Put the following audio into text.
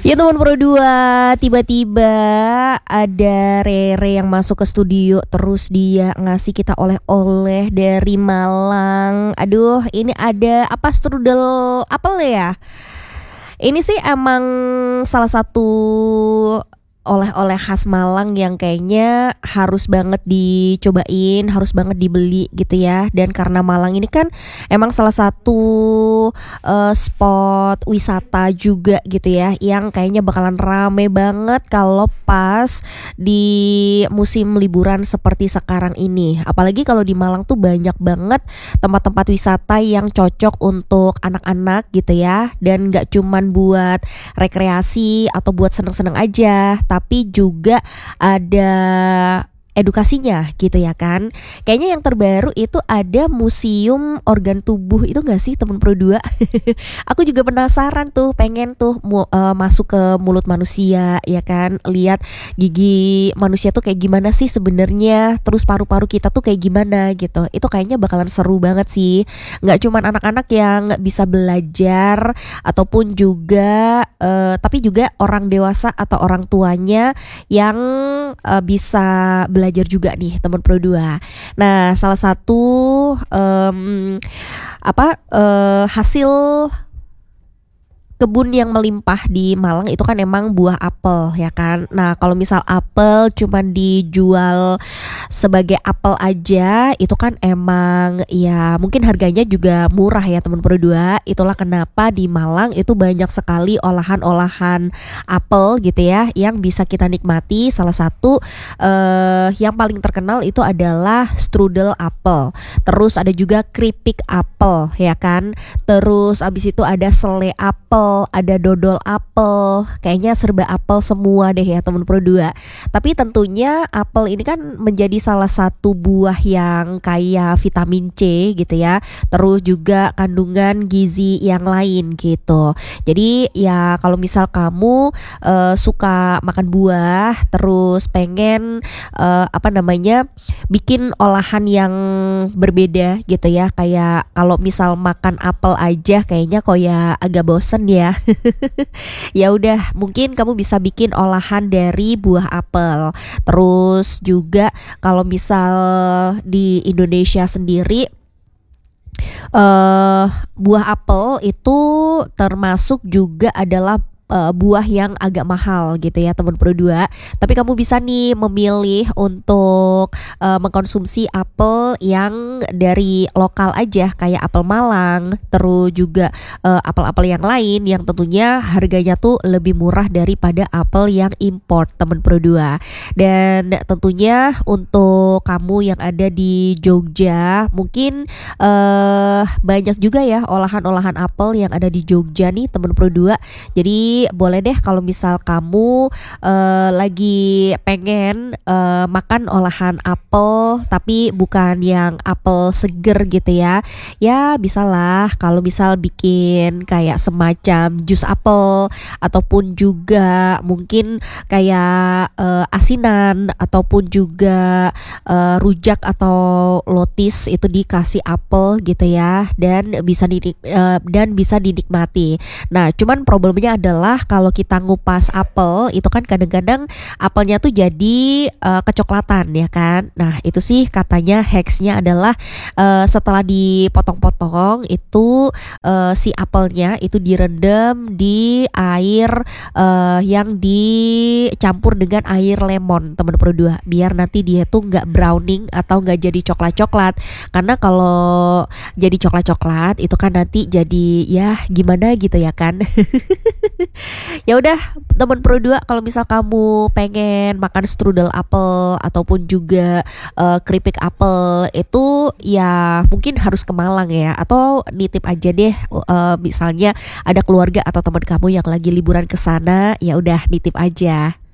Ya teman Pro 2, tiba-tiba ada Rere yang masuk ke studio. Terus dia ngasih kita oleh-oleh dari Malang. Aduh, ini ada apa, strudel apel ya. Ini sih emang salah satu oleh-oleh khas Malang yang kayaknya harus banget dicobain, harus banget dibeli gitu ya. Dan karena Malang ini kan emang salah satu spot wisata juga gitu ya, yang kayaknya bakalan rame banget kalau pas di musim liburan seperti sekarang ini. Apalagi kalau di Malang tuh banyak banget tempat-tempat wisata yang cocok untuk anak-anak gitu ya. Dan gak cuman buat rekreasi atau buat seneng-seneng aja, tapi juga ada edukasinya gitu ya kan. Kayaknya yang terbaru itu ada museum organ tubuh, itu gak sih temen Pro 2? Aku juga penasaran tuh, pengen tuh masuk ke mulut manusia ya kan, lihat gigi manusia tuh kayak gimana sih sebenarnya, terus paru-paru kita tuh kayak gimana gitu. Itu kayaknya bakalan seru banget sih. Gak cuman anak-anak yang bisa belajar, ataupun juga tapi juga orang dewasa atau orang tuanya yang bisa belajar juga nih teman Pro 2. Nah, salah satu hasil kebun yang melimpah di Malang itu kan emang buah apel ya kan. Nah, kalau misal apel cuman dijual sebagai apel aja, itu kan emang ya mungkin harganya juga murah ya teman Pro 2. Itulah kenapa di Malang itu banyak sekali olahan-olahan apel gitu ya yang bisa kita nikmati. Salah satu yang paling terkenal itu adalah strudel apel. Terus ada juga keripik apel ya kan. Terus abis itu ada sele apel, ada dodol apel, kayaknya serba apel semua deh ya teman Pro 2. Tapi tentunya apel ini kan menjadi salah satu buah yang kaya vitamin C gitu ya. Terus juga kandungan gizi yang lain gitu. Jadi ya kalau misal kamu suka makan buah, terus pengen bikin olahan yang berbeda gitu ya. Kayak kalau misal makan apel aja kayaknya kok ya agak bosen ya. Ya udah, mungkin kamu bisa bikin olahan dari buah apel. Terus juga kalau misal di Indonesia sendiri, buah apel itu termasuk juga adalah buah yang agak mahal gitu ya teman Pro 2. Tapi kamu bisa nih memilih untuk mengkonsumsi apel yang dari lokal aja, kayak apel Malang. Terus juga apel-apel yang lain yang tentunya harganya tuh lebih murah daripada apel yang import teman Pro 2. Dan tentunya untuk kamu yang ada di Jogja, mungkin banyak juga ya olahan-olahan apel yang ada di Jogja nih teman Pro 2. Jadi boleh deh kalau misal kamu lagi pengen makan olahan apel tapi bukan yang apel seger gitu ya. Ya bisalah kalau misal bikin kayak semacam jus apel, ataupun juga mungkin kayak asinan, ataupun juga rujak atau lotis itu dikasih apel gitu ya, dan bisa dinikmati. Nah, cuman problemnya adalah kalau kita ngupas apel itu kan kadang-kadang apelnya tuh jadi kecoklatan ya kan. Nah, itu sih katanya hacksnya adalah setelah dipotong-potong itu si apelnya itu direndam di air yang dicampur dengan air lemon teman Pro 2, biar nanti dia tuh nggak browning atau nggak jadi coklat-coklat. Karena kalau jadi coklat-coklat itu kan nanti jadi ya gimana gitu ya kan. Ya udah teman Pro 2, kalau misal kamu pengen makan strudel apel ataupun juga keripik apel itu ya mungkin harus ke Malang ya, atau nitip aja deh misalnya ada keluarga atau teman kamu yang lagi liburan ke sana, ya udah nitip aja.